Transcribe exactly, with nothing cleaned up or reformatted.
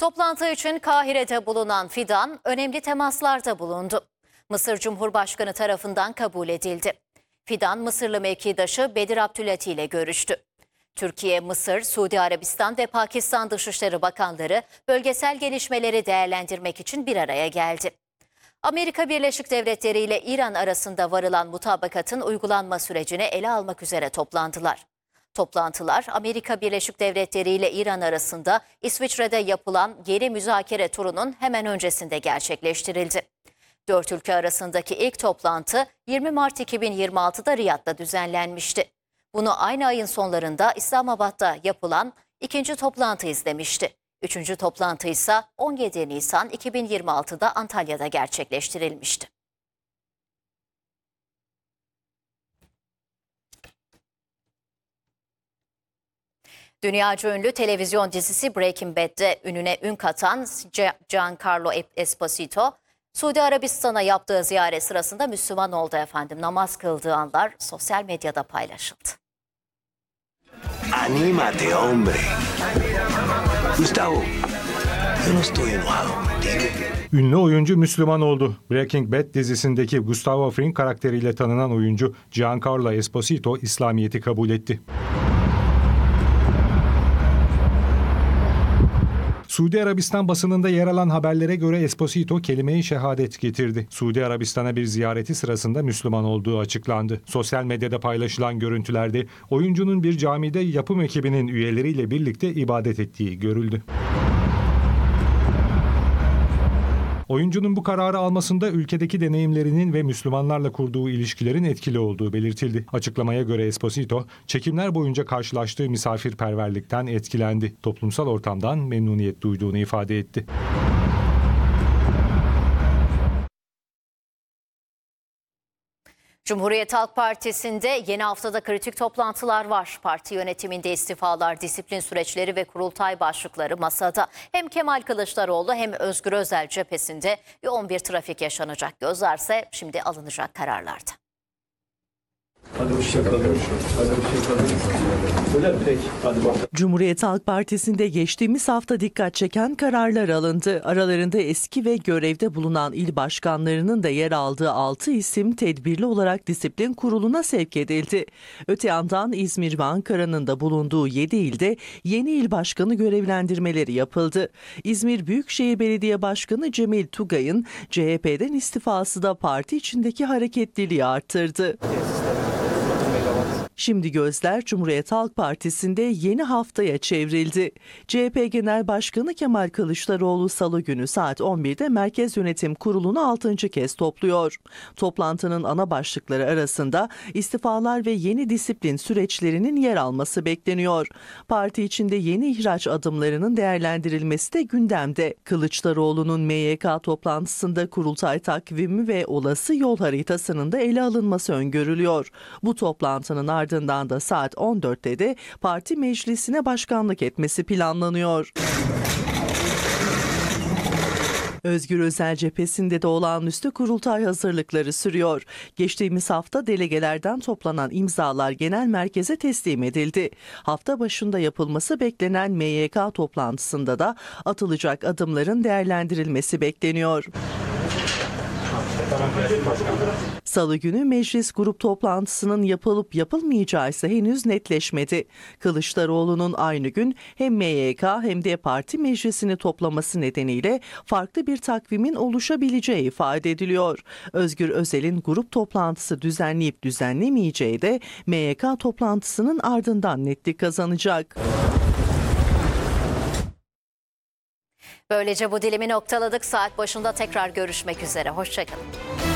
Toplantı için Kahire'de bulunan Fidan önemli temaslarda bulundu. Mısır Cumhurbaşkanı tarafından kabul edildi. Fidan, Mısırlı mevkidaşı Bedir Abdülati ile görüştü. Türkiye, Mısır, Suudi Arabistan ve Pakistan Dışişleri Bakanları bölgesel gelişmeleri değerlendirmek için bir araya geldi. Amerika Birleşik Devletleri ile İran arasında varılan mutabakatın uygulanma sürecini ele almak üzere toplandılar. Toplantılar Amerika Birleşik Devletleri ile İran arasında İsviçre'de yapılan geri müzakere turunun hemen öncesinde gerçekleştirildi. Dört ülke arasındaki ilk toplantı yirmi Mart iki bin yirmi altıda Riyad'da düzenlenmişti. Bunu aynı ayın sonlarında İslamabad'da yapılan ikinci toplantı izlemişti. Üçüncü toplantı ise on yedi Nisan iki bin yirmi altıda Antalya'da gerçekleştirilmişti. Dünyaca ünlü televizyon dizisi Breaking Bad'de ününe ün katan Giancarlo Esposito, Suudi Arabistan'a yaptığı ziyaret sırasında Müslüman oldu efendim. Namaz kıldığı anlar sosyal medyada paylaşıldı. Anímate, hombre. Gustavo, yo no estoy enojado contigo. Ünlü oyuncu Müslüman oldu. Breaking Bad dizisindeki Gustavo Fring karakteriyle tanınan oyuncu Giancarlo Esposito İslamiyet'i kabul etti. Suudi Arabistan basınında yer alan haberlere göre Esposito kelime-i şehadet getirdi. Suudi Arabistan'a bir ziyareti sırasında Müslüman olduğu açıklandı. Sosyal medyada paylaşılan görüntülerde oyuncunun bir camide yapım ekibinin üyeleriyle birlikte ibadet ettiği görüldü. Oyuncunun bu kararı almasında ülkedeki deneyimlerinin ve Müslümanlarla kurduğu ilişkilerin etkili olduğu belirtildi. Açıklamaya göre Esposito, çekimler boyunca karşılaştığı misafirperverlikten etkilendi. Toplumsal ortamdan memnuniyet duyduğunu ifade etti. Cumhuriyet Halk Partisi'nde yeni haftada kritik toplantılar var. Parti yönetiminde istifalar, disiplin süreçleri ve kurultay başlıkları masada. Hem Kemal Kılıçdaroğlu hem Özgür Özel cephesinde yoğun bir trafik yaşanacak. Gözlerse şimdi alınacak kararlarda. Hadi hoşçakalın. Hadi hoşçakalın. Öyle mi? Peki. Hadi bakalım. Cumhuriyet Halk Partisi'nde geçtiğimiz hafta dikkat çeken kararlar alındı. Aralarında eski ve görevde bulunan il başkanlarının da yer aldığı altı isim tedbirli olarak disiplin kuruluna sevk edildi. Öte yandan İzmir ve Ankara'nın da bulunduğu yedi ilde yeni il başkanı görevlendirmeleri yapıldı. İzmir Büyükşehir Belediye Başkanı Cemil Tugay'ın C H P'den istifası da parti içindeki hareketliliği arttırdı. Şimdi gözler Cumhuriyet Halk Partisi'nde yeni haftaya çevrildi. C H P Genel Başkanı Kemal Kılıçdaroğlu Salı günü saat on birde Merkez Yönetim Kurulu'nu altıncı kez topluyor. Toplantının ana başlıkları arasında istifalar ve yeni disiplin süreçlerinin yer alması bekleniyor. Parti içinde yeni ihraç adımlarının değerlendirilmesi de gündemde. Kılıçdaroğlu'nun M Y K toplantısında kurultay takvimi ve olası yol haritasının da ele alınması öngörülüyor. Bu toplantının ardından da saat on dörtte de parti meclisine başkanlık etmesi planlanıyor. Özgür Özel cephesinde de olağanüstü kurultay hazırlıkları sürüyor. Geçtiğimiz hafta delegelerden toplanan imzalar genel merkeze teslim edildi. Hafta başında yapılması beklenen M Y K toplantısında da atılacak adımların değerlendirilmesi bekleniyor. Salı günü meclis grup toplantısının yapılıp yapılmayacağı ise henüz netleşmedi. Kılıçdaroğlu'nun aynı gün hem M Y K hem de parti meclisini toplaması nedeniyle farklı bir takvimin oluşabileceği ifade ediliyor. Özgür Özel'in grup toplantısı düzenleyip düzenlemeyeceği de M Y K toplantısının ardından netlik kazanacak. Böylece bu dilimi noktaladık. Saat başında tekrar görüşmek üzere. Hoşçakalın.